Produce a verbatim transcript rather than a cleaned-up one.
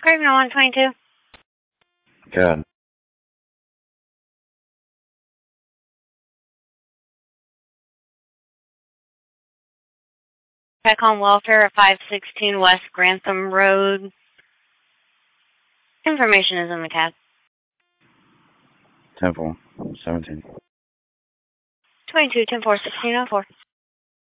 Craven one twenty-two. Good. Check on welfare at five sixteen West Grantham Road. Information is in the cab. ten four, seventeen. twenty-two ten four sixteen oh four.